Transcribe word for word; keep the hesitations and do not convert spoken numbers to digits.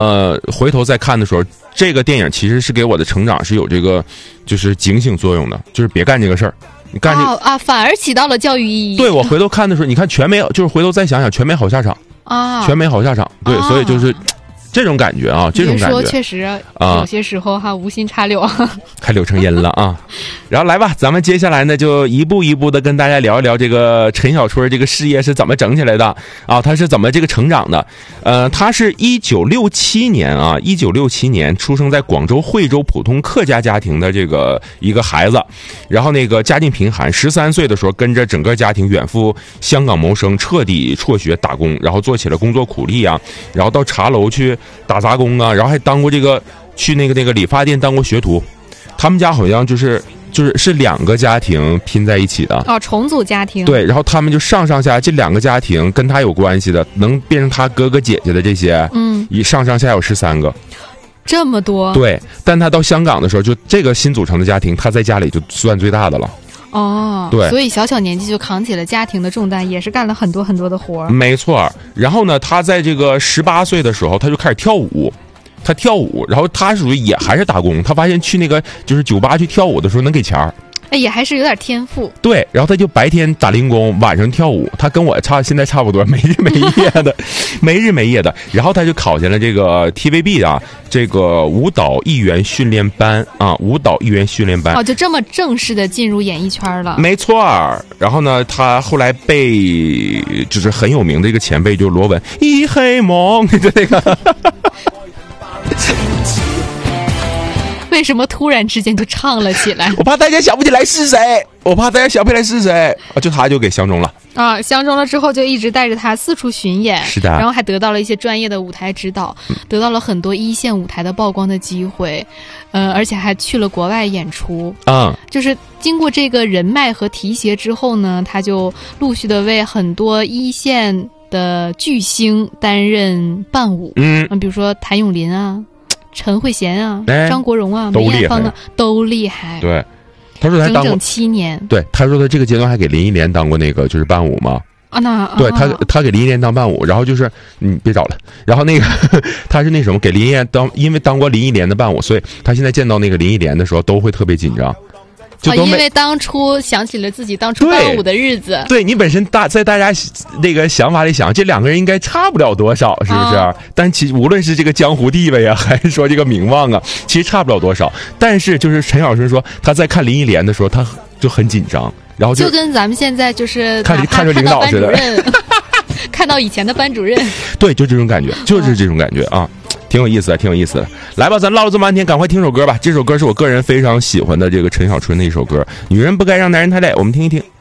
呃，回头再看的时候，这个电影其实是给我的成长是有这个就是警醒作用的，就是别干这个事儿。你干这个、 啊啊，反而起到了教育意义。 对，我回头看的时候，你看全没，就是回头再想想，全没好下场啊， 全没好下场。对，啊、所以就是这种感觉啊，这种感觉。 说确实啊，有些时候哈、啊、无心插柳， 还柳成荫了啊。然后来吧，咱们接下来呢就一步一步的跟大家聊一聊这个陈小春这个事业是怎么整起来的啊，他是怎么这个成长的。呃，他是一九六七年啊，一九六七年出生在广州惠州普通客家家庭的这个一个孩子，然后那个家境贫寒，十三岁的时候跟着整个家庭远赴香港谋生，彻底辍学打工，然后做起了工作苦力啊，然后到茶楼去打杂工啊，然后还当过这个去那个那个理发店当过学徒。他们家好像就是就是是两个家庭拼在一起的哦，重组家庭。 对，然后他们就上上下这两个家庭跟他有关系的，能变成他哥哥姐姐的这些， 嗯， 以上上下有十三个， 这么多。 对，但他到香港的时候，就这个新组成的家庭，他在家里就算最大的了。 哦， 对， 所以小小年纪就扛起了家庭的重担，也是干了很多很多的活。 没错。然后呢，他在这个十八岁的时候，他就开始跳舞。他跳舞，然后他属于也还是打工。他发现去那个就是酒吧去跳舞的时候能给钱儿， 哎，也还是有点天赋。 对，然后他就白天打零工，晚上跳舞。他跟我差现在差不多，没日没夜的，没日没夜的。然后他就考进了这个 T V B 啊，这个舞蹈艺员训练班啊，舞蹈艺员训练班。 哦，就这么正式的进入演艺圈了。 没错。然后呢，他后来被就是很有名的一个前辈，就罗文一黑梦，就那个。 为什么突然之间就唱了起来？ 我怕大家想不起来是谁，我怕大家想不起来是谁，就他就给相中了啊！相中了之后就一直带着他四处巡演， 是的， 然后还得到了一些专业的舞台指导，嗯、得到了很多一线舞台的曝光的机会，呃，而且还去了国外演出啊、嗯。 就是经过这个人脉和提携之后呢，他就陆续的为很多一线的巨星担任伴舞， 嗯， 比如说谭咏麟啊。陈慧娴啊、 哎、 张国荣啊、梅艳芳啊，都厉害。 对，他说他当过整整七年。 对，他说他这个阶段还给林忆莲当过那个就是伴舞嘛。 啊，那对他他给林忆莲当伴舞，然后就是你别找了，然后那个他是那什么给林忆莲当，因为当过林忆莲的伴舞，所以他现在见到那个林忆莲的时候都会特别紧张。 啊，因为当初想起了自己当初伴舞的日子。 对，你本身大在大家那个想法里想，这两个人应该差不了多少，是不是？啊、但其实无论是这个江湖地位啊，还是说这个名望啊，其实差不了多少。但是就是陈小春说他在看林忆莲的时候，他就很紧张，然后 就, 就跟咱们现在就是看看着领导似的， 看到以前的班主任， 对，就这种感觉，就是这种感觉啊。挺有意思的，挺有意思的。来吧，咱唠了这么半天，赶快听首歌吧。这首歌是我个人非常喜欢的这个陈小春的一首歌，《女人不该让男人太累》，我们听一听。